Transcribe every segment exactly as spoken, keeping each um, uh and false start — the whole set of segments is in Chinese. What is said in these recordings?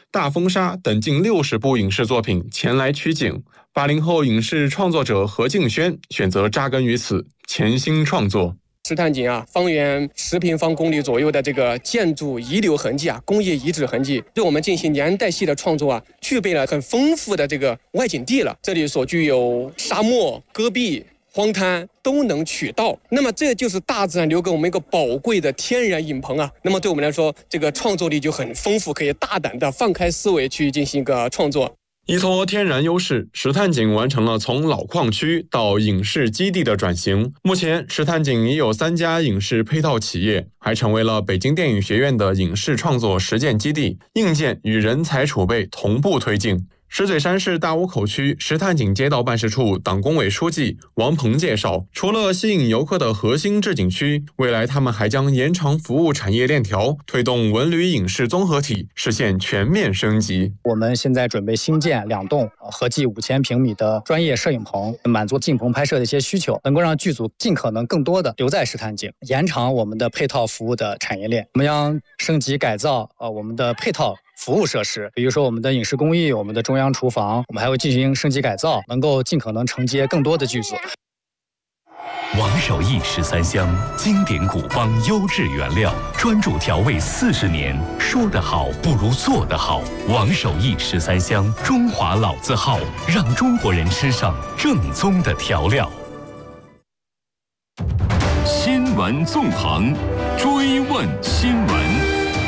大风沙等近六十部影视作品前来取景。八零后影视创作者何敬轩选择扎根于此，潜心创作。 石炭井啊，方圆十平方公里左右的这个建筑遗留痕迹啊，工业遗址痕迹，对我们进行年代系的创作啊，具备了很丰富的这个外景地了。这里所具有沙漠、戈壁、荒滩都能取到，那么这就是大自然留给我们一个宝贵的天然影棚啊。那么对我们来说，这个创作力就很丰富，可以大胆的放开思维去进行一个创作。 依托天然优势，石炭井完成了从老矿区到影视基地的转型。目前，石炭井已有三家影视配套企业，还成为了北京电影学院的影视创作实践基地，硬件与人才储备同步推进。石嘴山市大窝口区石炭井街道办事处党工委书记王鹏介绍，除了吸引游客的核心置景区，未来他们还将延长服务产业链条，推动文旅影视综合体实现全面升级。 我们现在准备新建两栋合计五千平米的专业摄影棚，满足进棚拍摄的一些需求，能够让剧组尽可能更多的留在石炭井，延长我们的配套服务的产业链。我们将升级改造呃我们的配套服务设施，比如说我们的影视工艺、我们的中央厨房，我们还会进行升级改造，能够尽可能承接更多的剧组。 王守义十三香，经典古方优质原料，专注调味四十年，说得好不如做得好。王守义十三香，中华老字号，让中国人吃上正宗的调料。新闻纵横，追问新闻。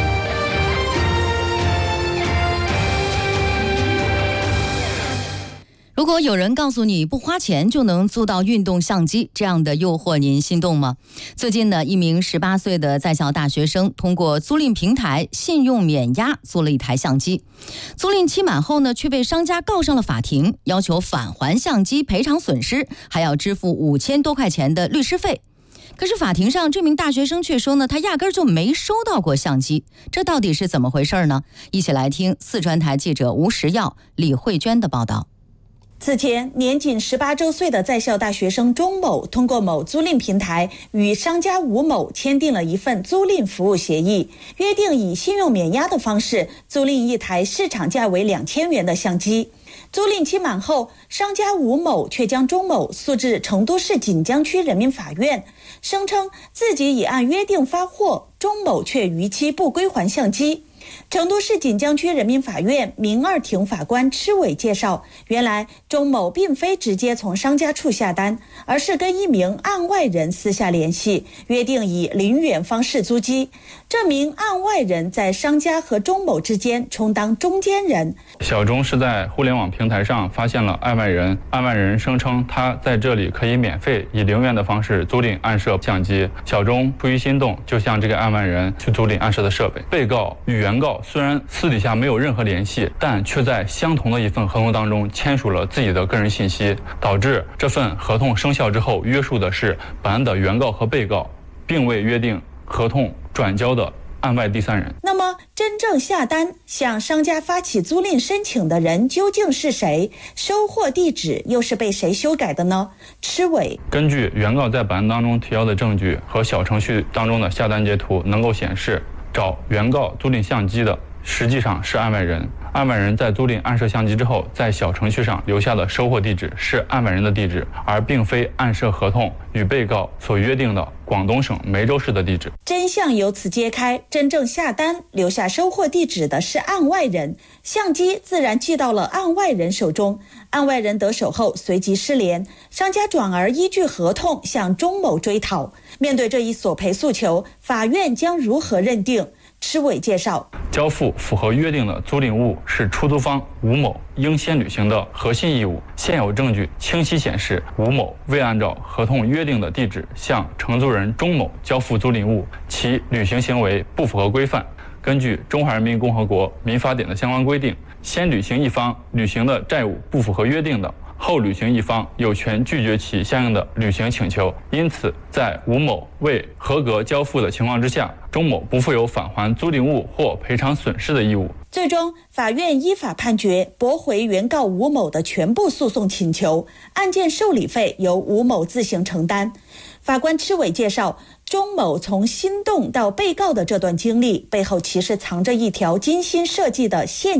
如果有人告诉你不花钱就能租到运动相机，这样的诱惑您心动吗？最近呢，一名十八岁的在校大学生通过租赁平台信用免押租了一台相机，租赁期满后呢，却被商家告上了法庭，要求返还相机赔偿损失，还要支付五千多块钱的律师费。可是法庭上这名大学生却说呢，他压根儿就没收到过相机，这到底是怎么回事呢？一起来听四川台记者吴时耀、李慧娟的报道。 此前，年仅十八周岁的在校大学生钟某通过某租赁平台与商家吴某签订了一份租赁服务协议，约定以信用免押的方式租赁一台市场价为两千元的相机。租赁期满后，商家吴某却将钟某诉至成都市锦江区人民法院，声称自己已按约定发货，钟某却逾期不归还相机。成都市锦江区人民法院民二庭法官吃伟介绍，原来钟某并非直接从商家处下单，而是跟一名案外人私下联系，约定以零元方式租机。这名案外人在商家和钟某之间充当中间人。 小钟是在互联网平台上发现了案外人，案外人声称他在这里可以免费以零元的方式租赁暗摄相机。小钟出于心动，就向这个案外人去租赁暗摄的设备。被告与原告虽然私底下没有任何联系，但却在相同的一份合同当中签署了自己的个人信息，导致这份合同生效之后约束的是本案的原告和被告，并未约定合同转交的案外第三人。 那么真正下单向商家发起租赁申请的人究竟是谁？收货地址又是被谁修改的呢？吃伟根据原告在本案当中提交的证据和小程序当中的下单截图，能够显示找原告租赁相机的实际上是案外人。案外人在租赁暗摄相机之后，在小程序上留下的收货地址是案外人的地址，而并非暗摄合同与被告所约定的广东省梅州市的地址。 真相由此揭开，真正下单留下收货地址的是案外人，相机自然寄到了案外人手中。案外人得手后随即失联，商家转而依据合同向钟某追讨。面对这一索赔诉求，法院将如何认定？吃伟介绍， 交付符合约定的租赁物是出租方吴某应先履行的核心义务。现有证据清晰显示，吴某未按照合同约定的地址向承租人钟某交付租赁物，其履行行为不符合规范。根据《中华人民共和国民法典》的相关规定，先履行一方履行的债务不符合约定的，后履行一方有权拒绝其相应的履行请求。因此，在吴某未合格交付的情况之下，钟某不负有返还租赁物或赔偿损失的义务。 最终，法院依法判决驳回原告吴某的全部诉讼请求，案件受理费由吴某自行承担。法官吃伟介绍，钟某从心动到被告的这段经历背后，其实藏着一条精心设计的陷阱。